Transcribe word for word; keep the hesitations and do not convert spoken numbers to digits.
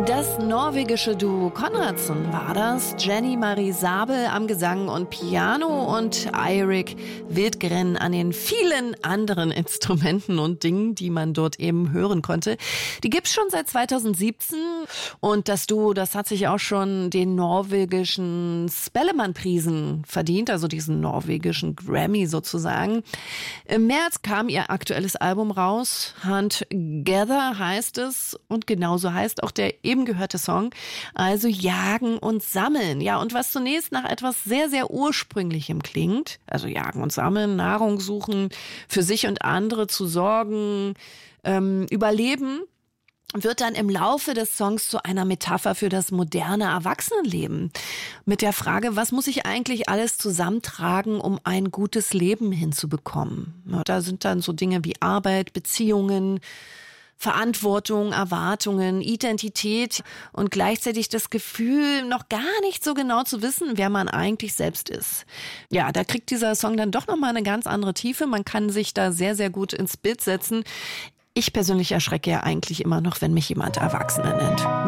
Das norwegische Duo Konradsen war das. Jenny Marie Sabel am Gesang und Piano und Eirik Wildgren an den vielen anderen Instrumenten und Dingen, die man dort eben hören konnte. Die gibt's schon seit zweitausendsiebzehn und das Duo, das hat sich auch schon den norwegischen Spellemannprisen verdient, also diesen norwegischen Grammy sozusagen. Im März kam ihr aktuelles Album raus, Hunt Together heißt es, und genauso heißt auch der eben gehörte Song, also Jagen und Sammeln. Ja, und was zunächst nach etwas sehr, sehr Ursprünglichem klingt, also Jagen und Sammeln, Nahrung suchen, für sich und andere zu sorgen, ähm, überleben, wird dann im Laufe des Songs zu einer Metapher für das moderne Erwachsenenleben. Mit der Frage, was muss ich eigentlich alles zusammentragen, um ein gutes Leben hinzubekommen? Da sind dann so Dinge wie Arbeit, Beziehungen, Verantwortung, Erwartungen, Identität und gleichzeitig das Gefühl, noch gar nicht so genau zu wissen, wer man eigentlich selbst ist. Ja, da kriegt dieser Song dann doch nochmal eine ganz andere Tiefe. Man kann sich da sehr, sehr gut ins Bild setzen. Ich persönlich erschrecke ja eigentlich immer noch, wenn mich jemand Erwachsene nennt.